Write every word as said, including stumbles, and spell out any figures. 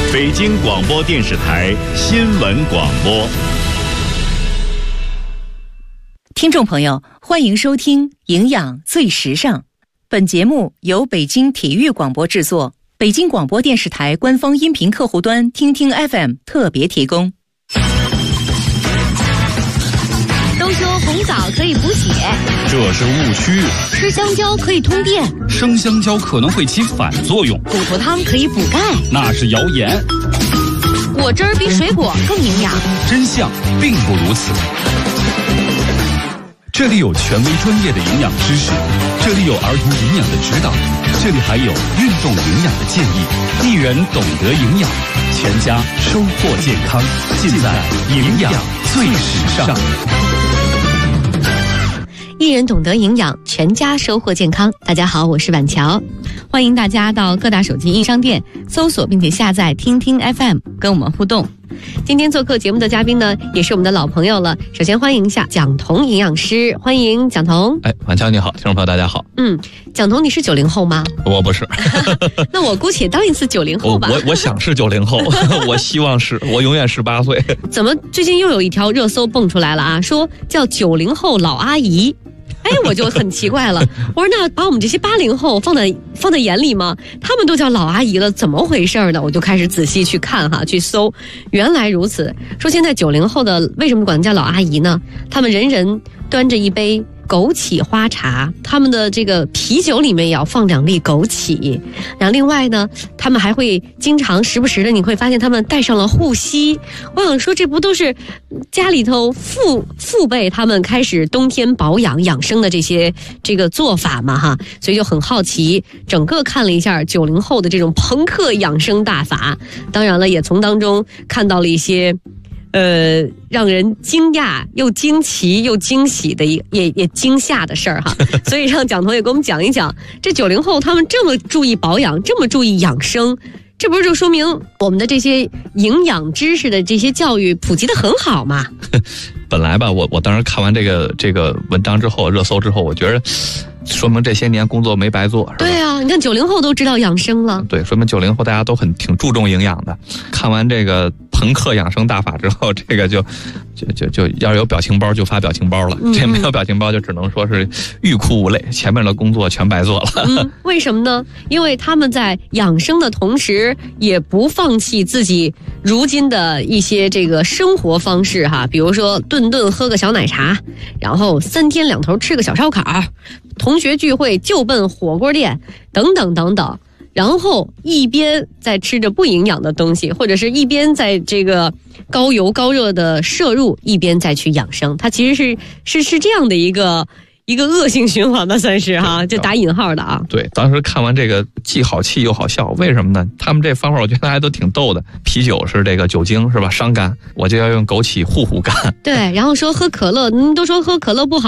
北京广播电视台新闻广播。 听众朋友，欢迎收听《营养最时尚》。本节目由北京体育广播制作，北京广播电视台官方音频客户端听听 F M 特别提供。 都说红枣可以补血， 这是误区。 吃香蕉可以通电， 生香蕉可能会起反作用。 骨头汤可以补钙， 那是谣言。 果汁儿比水果更营养， 真相并不如此。这里有权威专业的营养知识，这里有儿童营养的指导，这里还有运动营养的建议。一人懂得营养，全家收获健康，尽在营养最时尚。 一人懂得营养，全家收获健康。大家好，我是婉乔，欢迎大家到各大手机应商店搜索并且下载听听 F M 跟我们互动。今天做客节目的嘉宾呢，也是我们的老朋友了。首先欢迎一下蒋彤营养师，欢迎蒋彤。 哎，婉乔你好，听众朋友大家好。 嗯，蒋彤你是九零后吗？ 我不是。 那我姑且当一次九零后吧。 我我我想是九零后，我希望是，我永远十八岁。 怎么最近又有一条热搜蹦出来了啊？说叫九零后老阿姨。哎，我就很奇怪了，我说那把我们这些八零后放在放在眼里吗？他们都叫老阿姨了，怎么回事呢？我就开始仔细去看哈，去搜，原来如此。说现在九零后的为什么管叫老阿姨呢？他们人人端着一杯枸杞花茶，他们的这个啤酒里面也要放两粒枸杞，然后另外呢，他们还会经常时不时的，你会发现他们带上了护膝。我想说，这不都是家里头父父辈他们开始冬天保养养生的这些这个做法嘛哈？所以就很好奇，整个看了一下九零后的这种朋克养生大法，当然了，也从当中看到了一些。呃，让人惊讶又惊奇又惊喜的一也也惊吓的事儿哈，所以让蒋彤也给我们讲一讲，这九零后他们这么注意保养，这么注意养生，这不是就说明我们的这些营养知识的这些教育普及的很好吗？ 本来吧，我我当时看完这个这个文章之后，热搜之后，我觉得说明这些年工作没白做，是吧？ 对啊，你看九零后都知道养生了， 对，说明九零后大家都很挺注重营养的。看完这个朋克养生大法之后，这个就就就就要有表情包就发表情包了，嗯、这没有表情包就只能说是欲哭无泪，前面的工作全白做了。 嗯，为什么呢？因为他们在养生的同时，也不放弃自己如今的一些这个生活方式哈，比如说顿顿喝个小奶茶，然后三天两头吃个小烧烤，同学聚会就奔火锅店，等等等等。然后一边在吃着不营养的东西，或者是一边在这个高油高热的摄入，一边再去养生，它其实是是是这样的一个一个恶性循环吧，算是哈，就打引号的啊。 对，当时看完这个既好气又好笑，为什么呢？他们这方法我觉得还都挺逗的。啤酒是这个酒精是吧，伤肝，我就要用枸杞护护肝。 对，然后说喝可乐，嗯，都说喝可乐不好。